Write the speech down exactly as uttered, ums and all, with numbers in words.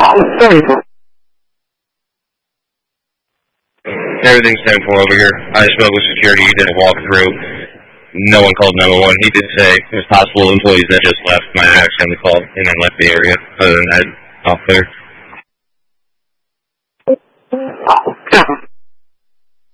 Everything's ten four over here. I spoke with security. He did a walkthrough. No one called nine one one. He did say it was possible employees that just left might have accidentally called and then left the area. Other than that, off there.